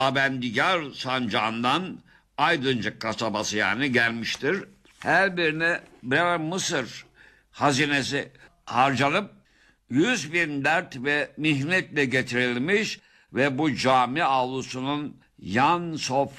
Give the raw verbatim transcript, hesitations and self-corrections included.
Abendigar sancağından Aydıncık kasabası yani gelmiştir. Her birine birer Mısır hazinesi harcanıp yüz bin dert ve mihnetle getirilmiş ve bu cami avlusunun yan sofra